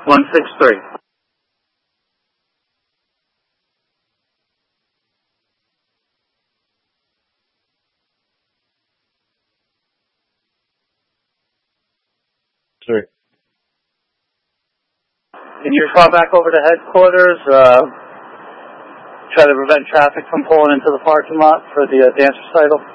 163. Sure. Can you call back over to headquarters, try to prevent traffic from pulling into the parking lot for the dance recital?